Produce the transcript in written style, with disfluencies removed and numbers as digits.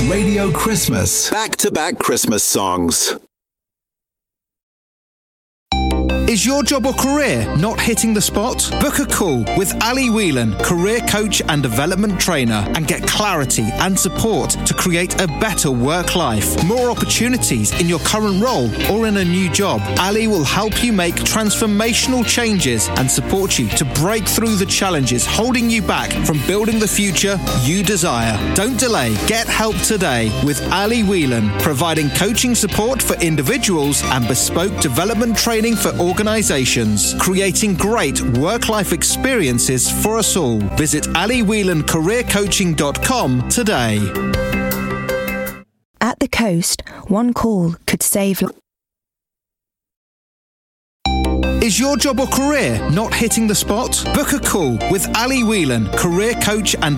Radio Christmas. Back-to-back Christmas songs. Is your job or career not hitting the spot? Book a call with Ali Whelan, career coach and development trainer, and get clarity and support to create a better work life. More opportunities in your current role or in a new job. Ali will help you make transformational changes and support you to break through the challenges holding you back from building the future you desire. Don't delay. Get help today with Ali Whelan, providing coaching support for individuals and bespoke development training for organizations, creating great work-life experiences for us all. Visit aliwhelancareercoaching.com today. At the coast, one call could save. Is your job or career not hitting the spot? Book a call with Ali Whelan, career coach and